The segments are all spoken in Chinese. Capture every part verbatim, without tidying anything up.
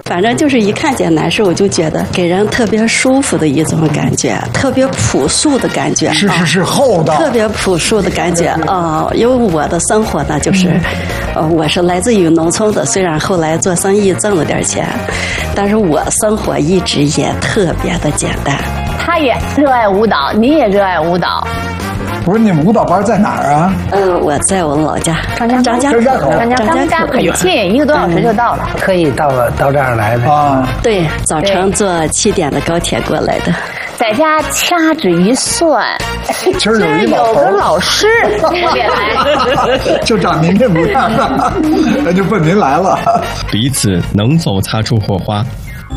反正就是一看见男士，我就觉得给人特别舒服的一种感觉，特别朴素的感觉。 是是是，厚道。 特别朴素的感觉啊、呃！因为我的生活呢，就是，呃，我是来自于农村的，虽然后来做生意挣了点钱，但是我生活一直也特别的简单。 他也热爱舞蹈，你也热爱舞蹈。 不是，你们舞蹈班在哪儿啊？ 嗯，我在我老家张家张家张家口， 张家张家很近，一个多小时就到了。 特意到了到这儿来的啊？ 对，早晨坐七点的高铁过来的。 在家掐指一算， 今儿有一有个老师也来， 就长您这模样了，那就奔您来了。 彼此能否擦出火花？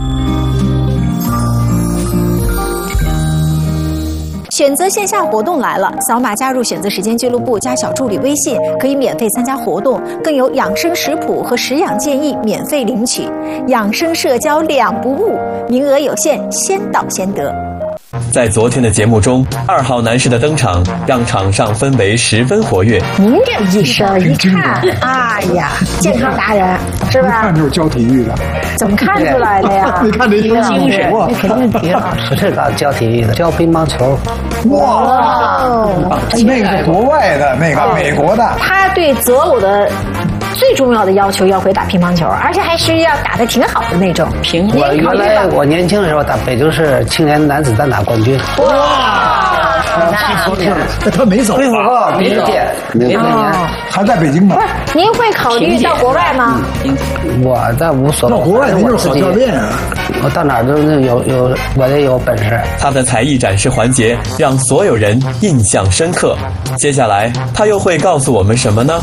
选择线下活动来了，扫码加入选择时间俱乐部，加小助理微信，可以免费参加活动，更有养生食谱和食养建议免费领取，养生社交两不误，名额有限，先到先得。 在昨天的节目中，二号男士的登场让场上氛围十分活跃。 您这一身一看，哎呀，健康达人是吧？ 一看就是教体育的， 怎么看出来的呀？ 你看这一精神， 啊， 肯定体育老师是搞教体育的，教乒乓球。 哇，那个是国外的，那个美国的。 他对择偶的最重要的要求要会打乒乓球，而且还是要打得挺好的那种。 平我原来我年轻的时候打北京市青年男子单打冠军。 哇， 那是那他没走恢复后没走，没走年还在北京呢。 不是，您会考虑到国外吗？ 我在无所谓。 到国外您就是好教练啊！ 我到哪儿都有有，我得有本事。 他的才艺展示环节让所有人印象深刻。接下来他又会告诉我们什么呢？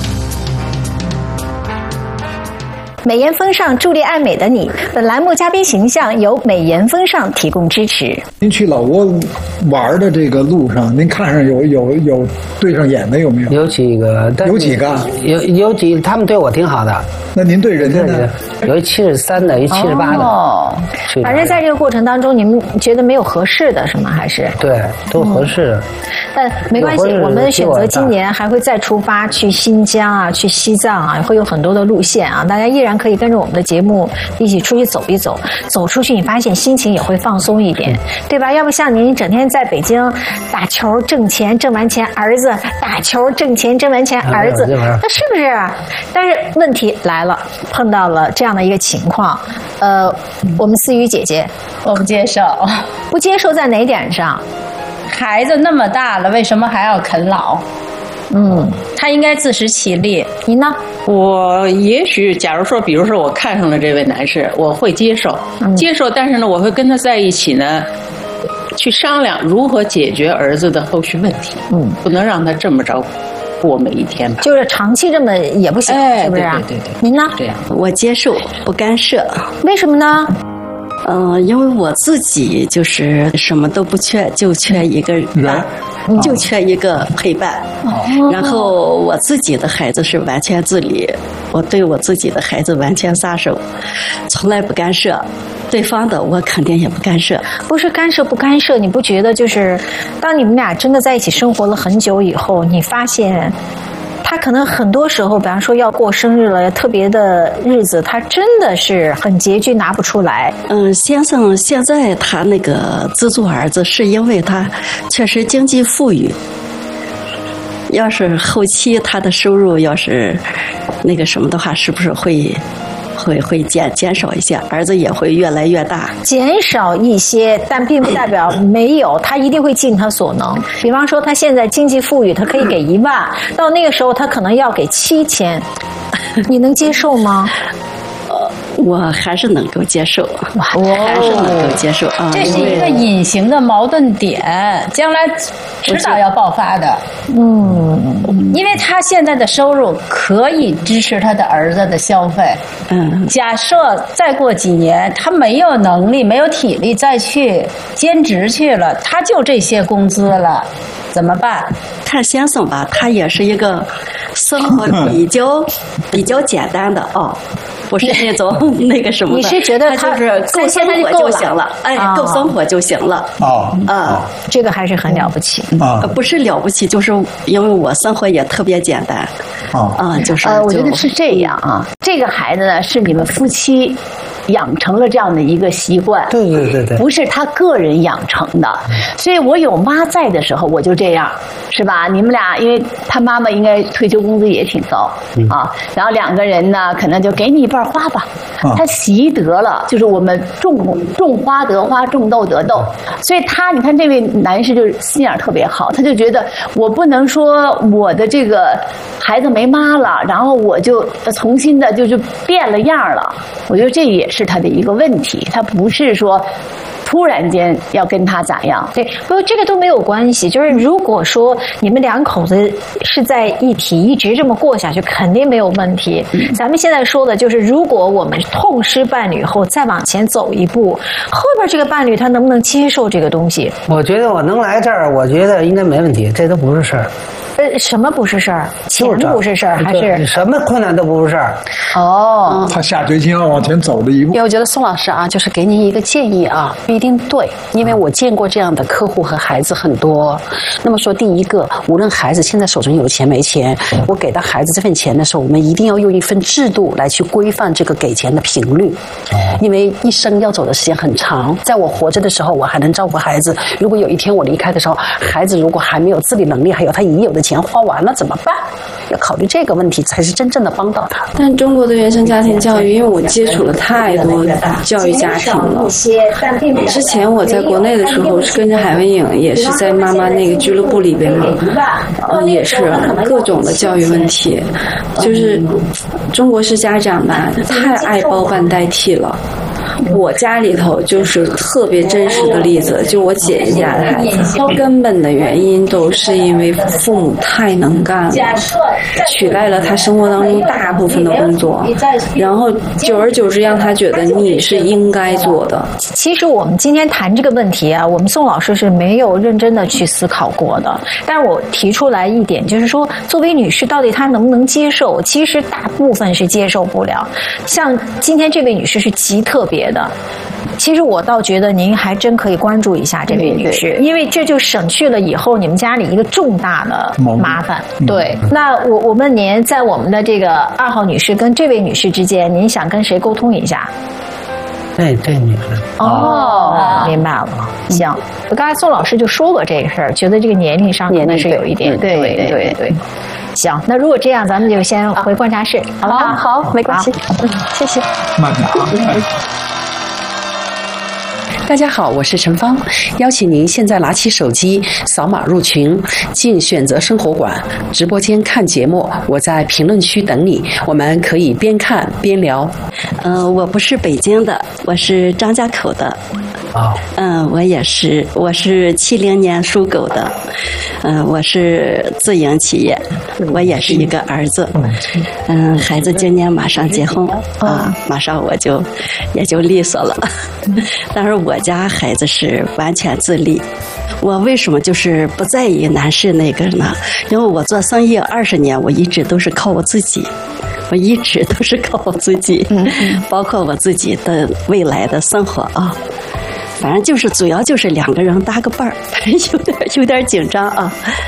美颜风尚，助力爱美的你。本栏目嘉宾形象由美颜风尚提供支持。 您去老挝玩的这个路上，您看上有有有对上眼的有没有？ 有几个， 有几个？ 有有几，他们对我挺好的。 那您对人家呢？ 有一七十三的，一七十八的。 哦，反正在这个过程当中，你们觉得没有合适的是吗？还是对，都合适。 但没关系，我们选择今年还会再出发，去新疆啊，去西藏啊，会有很多的路线啊，大家依然可以跟着我们的节目一起出去走一走，走出去你发现心情也会放松一点，对吧？要不像您整天在北京打球挣钱，挣完钱儿子打球挣钱，挣完钱儿子，那是不是？但是问题来了，碰到了这样的一个情况，呃，我们思雨姐姐， 我不接受， 不接受在哪点上？ 孩子那么大了，为什么还要啃老？嗯，他应该自食其力。 您呢？ 我也许，假如说，比如说我看上了这位男士，我会接受，嗯、接受，但是呢，我会跟他在一起呢，去商量如何解决儿子的后续问题。嗯，不能让他这么着过每一天吧。 就是长期这么也不行， 哎、 是不是？ 对对对对。 您呢？ 这样， 我接受，不干涉。 为什么呢？ 嗯、呃，因为我自己就是什么都不缺，就缺一个人，嗯、就缺一个陪伴。哦、然后我自己的孩子是完全自理，我对我自己的孩子完全撒手，从来不干涉。对方的我肯定也不干涉。 不是干涉不干涉，你不觉得就是当你们俩真的在一起生活了很久以后，你发现他可能很多时候，比方说要过生日了，特别的日子，他真的是很拮据，拿不出来。 嗯，先生现在他那个资助儿子，是因为他确实经济富裕。要是后期他的收入要是那个什么的话，是不是会会会减减少一些？儿子也会越来越大， 减少一些，但并不代表没有，他一定会尽他所能。比方说，他现在经济富裕，他可以给一万，到那个时候他可能要给七千，你能接受吗？ 我还是能够接受，我还是能够接受啊。 这是一个隐形的矛盾点，将来迟早要爆发的。嗯，因为他现在的收入可以支持他的儿子的消费。嗯，假设再过几年他没有能力、没有体力再去兼职去了，他就这些工资了，怎么办？ 看先生吧，他也是一个生活比较比较简单的哦。不是那种那个什么的， 你是觉得他就是够生活就行了，哎， 啊、 够生活就行了。 哦， 啊， 这个还是很了不起啊，不是了不起，就是因为我生活也特别简单。 啊啊，就是呃，我觉得是这样啊，这个孩子呢是你们夫妻养成了这样的一个习惯。 对对对对， 不是他个人养成的。所以我有妈在的时候，我就这样，是吧？你们俩，因为他妈妈应该退休工资也挺高、嗯、啊，然后两个人呢，可能就给你一半花吧。啊、他习得了，就是我们种种花得花，种豆得豆。所以他，你看这位男士就是心眼特别好，他就觉得我不能说我的这个孩子没妈了，然后我就重新的就是变了样了。我觉得这也是他的一个问题，他不是说突然间要跟他咋样？ 对，不过这个都没有关系。就是如果说你们两口子是在一起，一直这么过下去，肯定没有问题。嗯、咱们现在说的就是，如果我们痛失伴侣后再往前走一步，后边这个伴侣他能不能接受这个东西？ 我觉得我能来这儿，我觉得应该没问题，这都不是事儿。 呃，什么不是事儿？钱不是事儿，还是什么困难都不是事儿。 哦，他下决心要往前走的一步。 因为我觉得宋老师啊，就是给您一个建议啊，不一定对，因为我见过这样的客户和孩子很多。那么说，第一个，无论孩子现在手中有钱没钱，我给到孩子这份钱的时候，我们一定要用一份制度来去规范这个给钱的频率，因为一生要走的时间很长，在我活着的时候，我还能照顾孩子。如果有一天我离开的时候，孩子如果还没有自理能力，还有他已有的钱花完了怎么办？要考虑这个问题，才是真正的帮到他。 但中国的原生家庭教育，因为我接触了太多教育家庭了。之前我在国内的时候是跟着海文颖，也是在妈妈那个俱乐部里边嘛，嗯，也是各种的教育问题。就是中国式家长吧，太爱包办代替了。我家里头就是特别真实的例子，就我姐姐家的孩子，根本的原因都是因为父母太能干了，取代了他生活当中大部分的工作，然后久而久之让他觉得你是应该做的。 其实我们今天谈这个问题啊，我们宋老师是没有认真的去思考过的。但是我提出来一点，就是说作为女士，到底她能不能接受？其实大部分是接受不了。像今天这位女士是极特别的，其实我倒觉得您还真可以关注一下这位女士，因为这就省去了以后你们家里一个重大的麻烦。对，那我我问您，在我们的这个二号女士跟这位女士之间，您想跟谁沟通一下？ 这这女士哦，明白了。行，我刚才宋老师就说过这个事儿，觉得这个年龄上可能是有一点，对对对对。行，那如果这样，咱们就先回观察室，好不好？ 好，没关系。嗯，谢谢。 慢点啊。 大家好，我是陈芳，邀请您现在拿起手机扫码入群，进选择生活馆直播间看节目，我在评论区等你，我们可以边看边聊。 呃，我不是北京的，我是张家口的。 啊， 嗯，我也是，我是七零年属狗的，嗯，我是自营企业，我也是一个儿子，嗯，孩子今年马上结婚啊，马上我就也就利索了，但是我家孩子是完全自立。我为什么就是不在意男士那个呢？因为我做生意二十年，我一直都是靠我自己。我一直都是靠我自己，包括我自己的未来的生活啊。反正就是主要就是两个人搭个伴儿，有点有点紧张啊。